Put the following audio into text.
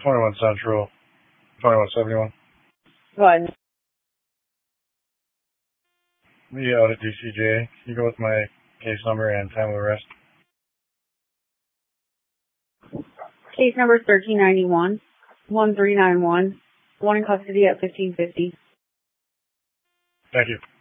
21 Central, 2171. Go ahead. Me out at DCJ. Can you go with my case number and time of arrest? Case number 1391, 1391, one in custody at 1550. Thank you.